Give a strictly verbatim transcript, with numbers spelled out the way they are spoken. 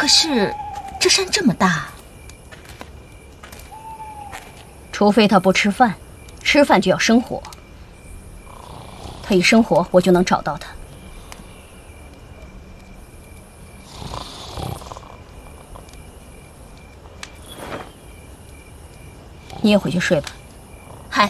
可是这山这么大， 除非他不吃饭，吃饭就要生火。他一生火，我就能找到他。你也回去睡吧。